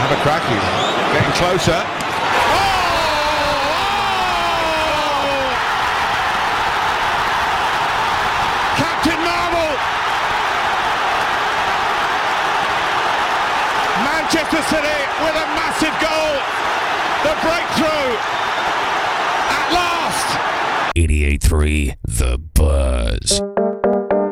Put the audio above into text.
have a crack. He's getting closer. Captain Marvel! Manchester City with a massive goal. The breakthrough at last. 88.3 The Buzz.